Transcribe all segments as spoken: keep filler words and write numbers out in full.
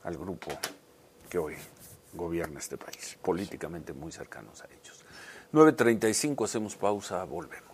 al grupo que hoy gobierna este país, políticamente muy cercanos a ellos. nueve treinta y cinco, hacemos pausa, volvemos.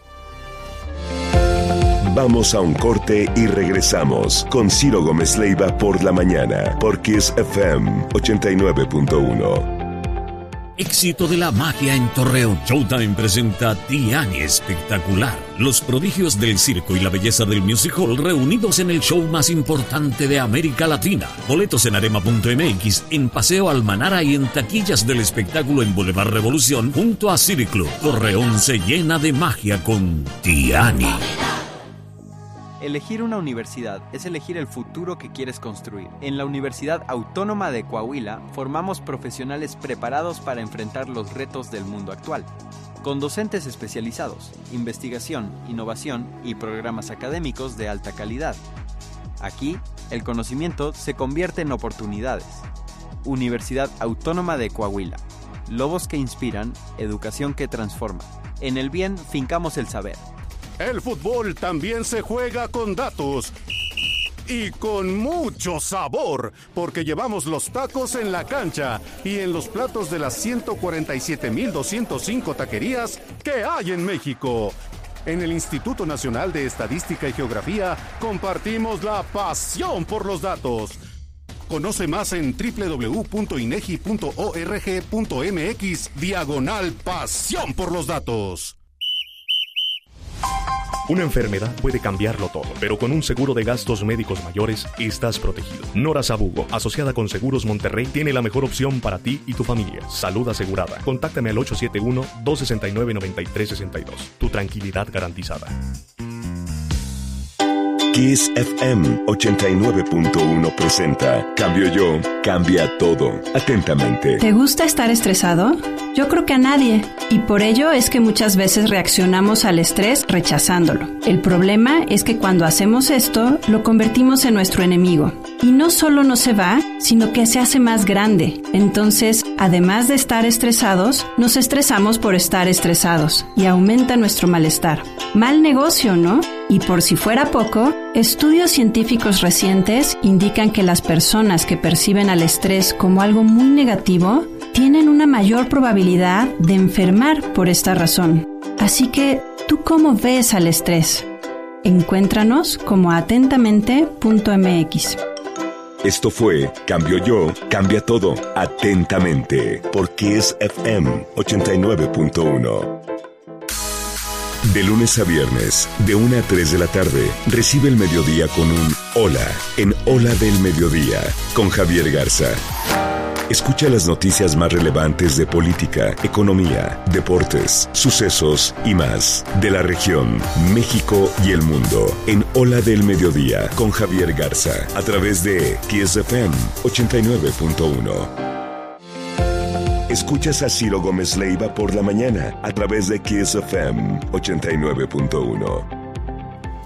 Vamos a un corte y regresamos con Ciro Gómez Leiva por la mañana, por Kiss F M ochenta y nueve punto uno. Éxito de la magia en Torreón. Showtime presenta Tiani Espectacular. Los prodigios del circo y la belleza del music hall reunidos en el show más importante de América Latina. Boletos en arema punto m x, en Paseo Almanara y en taquillas del espectáculo en Boulevard Revolución junto a City Club. Torreón se llena de magia con Tiani. Elegir una universidad es elegir el futuro que quieres construir. En la Universidad Autónoma de Coahuila formamos profesionales preparados para enfrentar los retos del mundo actual. Con docentes especializados, investigación, innovación y programas académicos de alta calidad. Aquí, el conocimiento se convierte en oportunidades. Universidad Autónoma de Coahuila. Lobos que inspiran, educación que transforma. En el bien, fincamos el saber. El fútbol también se juega con datos y con mucho sabor, porque llevamos los tacos en la cancha y en los platos de las ciento cuarenta y siete mil doscientos cinco taquerías que hay en México. En el Instituto Nacional de Estadística y Geografía compartimos la pasión por los datos. Conoce más en doble u doble u doble u punto inegi punto org punto m x diagonal pasión por los datos. Una enfermedad puede cambiarlo todo, pero con un seguro de gastos médicos mayores estás protegido. Nora Sabugo, asociada con Seguros Monterrey, tiene la mejor opción para ti y tu familia. Salud asegurada. Contáctame al ocho siete uno, dos seis nueve, nueve tres seis dos. Tu tranquilidad garantizada. Kiss F M ochenta y nueve punto uno presenta Cambio Yo, cambia todo. Atentamente. ¿Te gusta estar estresado? Yo creo que a nadie. Y por ello es que muchas veces reaccionamos al estrés rechazándolo. El problema es que cuando hacemos esto, lo convertimos en nuestro enemigo. Y no solo no se va, sino que se hace más grande. Entonces, además de estar estresados, nos estresamos por estar estresados y aumenta nuestro malestar. Mal negocio, ¿no? Y por si fuera poco, estudios científicos recientes indican que las personas que perciben al estrés como algo muy negativo tienen una mayor probabilidad de enfermar por esta razón. Así que, ¿tú cómo ves al estrés? Encuéntranos como atentamente punto m x. Esto fue Cambio Yo, cambia todo. Atentamente, por Kiss F M ochenta y nueve punto uno. De lunes a viernes, de una a tres de la tarde, recibe el mediodía con un Hola, en Hola del Mediodía, con Javier Garza. Escucha las noticias más relevantes de política, economía, deportes, sucesos y más de la región, México y el mundo en Hola del Mediodía con Javier Garza a través de Kiss F M ochenta y nueve punto uno. Escuchas a Ciro Gómez Leiva por la mañana a través de Kiss F M ochenta y nueve punto uno.